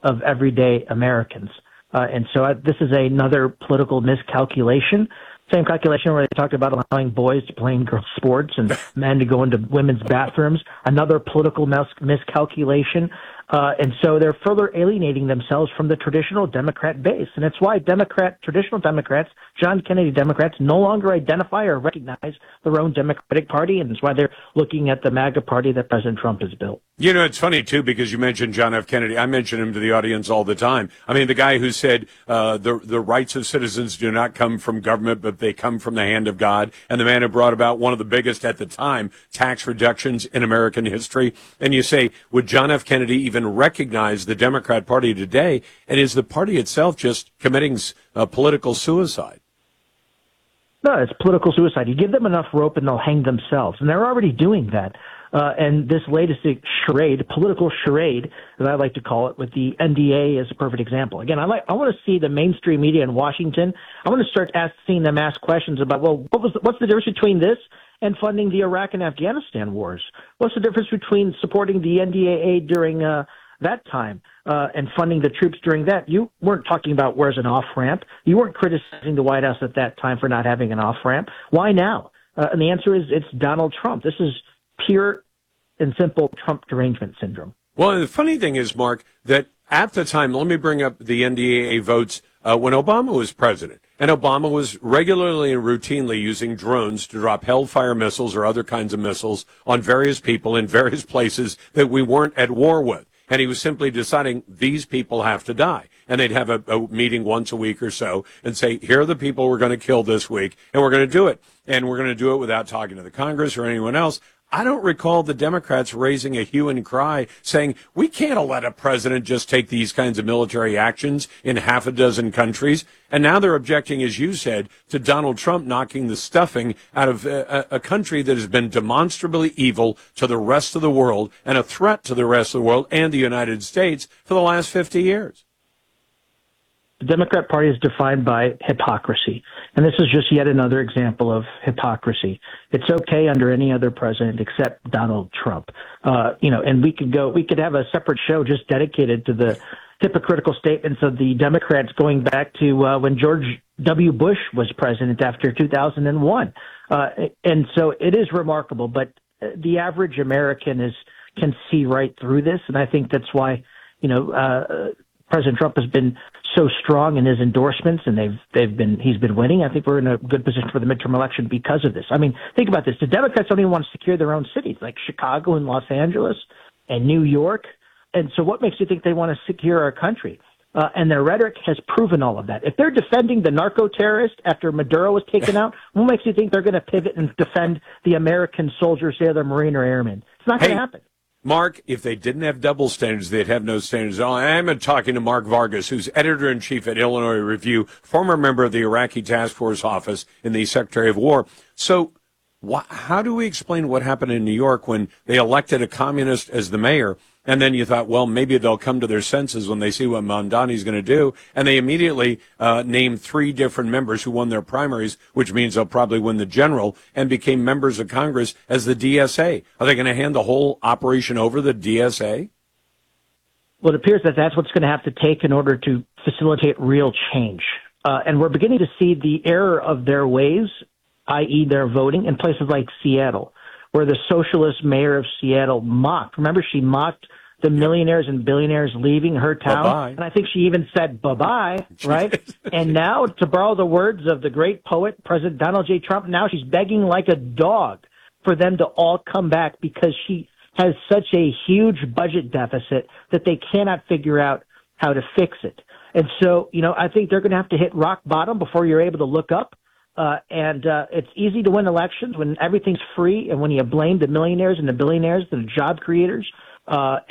of everyday Americans. And so this is another political miscalculation. Same calculation where they talked about allowing boys to play in girls' sports and men to go into women's bathrooms. Another political miscalculation. And so they're further alienating themselves from the traditional Democrat base. And it's why traditional Democrats, John Kennedy Democrats, no longer identify or recognize their own Democratic Party. And it's why they're looking at the MAGA party that President Trump has built. You know, it's funny, too, because you mentioned John F. Kennedy. I mention him to the audience all the time. I mean, the guy who said the rights of citizens do not come from government, but they come from the hand of God. And the man who brought about one of the biggest at the time tax reductions in American history. And you say, would John F. Kennedy even recognize the Democrat Party today? And is the party itself just committing political suicide? No, it's political suicide. You give them enough rope and they'll hang themselves. And they're already doing that. And this latest charade, political charade, as I like to call it, with the NDA is a perfect example. Again, I want to see the mainstream media in Washington. I want to start seeing them ask questions about, well, what's the difference between this and funding the Iraq and Afghanistan wars? What's the difference between supporting the NDAA during that time and funding the troops during that? You weren't talking about where's an off-ramp. You weren't criticizing the White House at that time for not having an off-ramp. Why now? And the answer is it's Donald Trump. This is pure and simple Trump derangement syndrome. Well, the funny thing is, Mark, that at the time, let me bring up the NDAA votes when Obama was president. And Obama was regularly and routinely using drones to drop Hellfire missiles or other kinds of missiles on various people in various places that we weren't at war with. And he was simply deciding these people have to die. And they'd have a meeting once a week or so and say, here are the people we're going to kill this week, and we're going to do it. And we're going to do it without talking to the Congress or anyone else. I don't recall the Democrats raising a hue and cry saying, we can't let a president just take these kinds of military actions in half a dozen countries. And now they're objecting, as you said, to Donald Trump knocking the stuffing out of a country that has been demonstrably evil to the rest of the world and a threat to the rest of the world and the United States for the last 50 years. The Democrat Party is defined by hypocrisy, and this is just yet another example of hypocrisy. It's okay under any other president except Donald Trump. And we could have a separate show just dedicated to the hypocritical statements of the Democrats going back to when George W. Bush was president after 2001. And so it is remarkable, but the average American can see right through this, and I think that's why, President Trump has been so strong in his endorsements, and he's been winning. I think we're in a good position for the midterm election because of this. I mean, think about this. The Democrats don't even want to secure their own cities, like Chicago and Los Angeles and New York. And so what makes you think they want to secure our country? And their rhetoric has proven all of that. If they're defending the narco-terrorist after Maduro was taken out, what makes you think they're going to pivot and defend the American soldier, sailor, marine, or airman? It's not going to happen. Mark, if they didn't have double standards, they'd have no standards at all. I'm talking to Mark Vargas, who's editor-in-chief at Illinois Review, former member of the Iraqi Task Force Office in the Secretary of War. So how do we explain what happened in New York when they elected a communist as the mayor? And then you thought, well, maybe they'll come to their senses when they see what Mamdani's going to do. And they immediately named 3 different members who won their primaries, which means they'll probably win the general, and became members of Congress as the DSA. Are they going to hand the whole operation over to the DSA? Well, it appears that that's what's going to have to take in order to facilitate real change. And we're beginning to see the error of their ways, i.e. their voting, in places like Seattle, where the socialist mayor of Seattle mocked. Remember, she mocked the millionaires and billionaires leaving her town. Bye-bye. And I think she even said bye-bye, right? And now, to borrow the words of the great poet, President Donald J. Trump, now she's begging like a dog for them to all come back because she has such a huge budget deficit that they cannot figure out how to fix it. And so, I think they're going to have to hit rock bottom before you're able to look up. And it's easy to win elections when everything's free and when you blame the millionaires and the billionaires, the job creators. But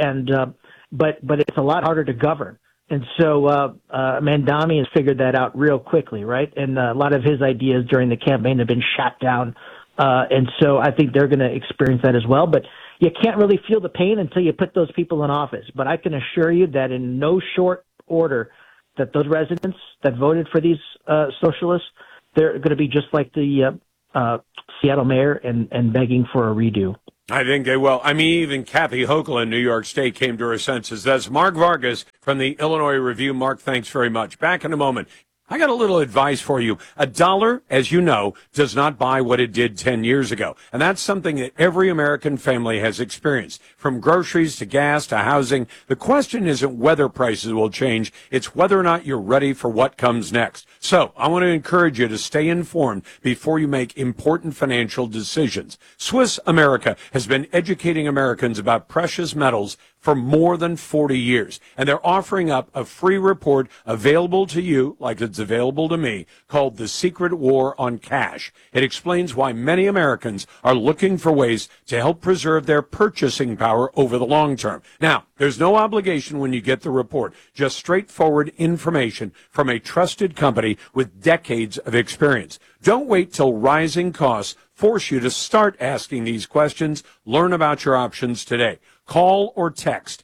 it's a lot harder to govern. And so Mamdani has figured that out real quickly, right? And a lot of his ideas during the campaign have been shot down. And so I think they're going to experience that as well. But you can't really feel the pain until you put those people in office. But I can assure you that in no short order that those residents that voted for these socialists, they're going to be just like the Seattle mayor and begging for a redo. I think they will. I mean, even Kathy Hochul in New York State came to her senses. That's Mark Vargas, from the Illinois Review. Mark, thanks very much. Back in a moment. I got a little advice for you. A dollar, as you know, does not buy what it did 10 years ago. And that's something that every American family has experienced. From groceries to gas to housing, the question isn't whether prices will change. It's whether or not you're ready for what comes next. So I want to encourage you to stay informed before you make important financial decisions. Swiss America has been educating Americans about precious metals for more than 40 years. And they're offering up a free report available to you, like it's available to me, called The Secret War on Cash. It explains why many Americans are looking for ways to help preserve their purchasing power over the long term. Now, there's no obligation when you get the report, just straightforward information from a trusted company with decades of experience. Don't wait till rising costs force you to start asking these questions. Learn about your options today. Call or text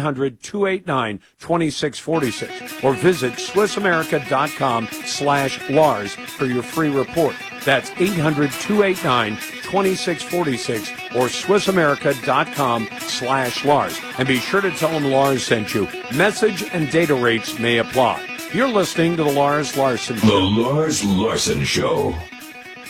800-289-2646 or visit SwissAmerica.com/Lars for your free report. That's 800-289-2646 or SwissAmerica.com/Lars. And be sure to tell them Lars sent you. Message and data rates may apply. You're listening to The Lars Larson Show. The Lars Larson Show.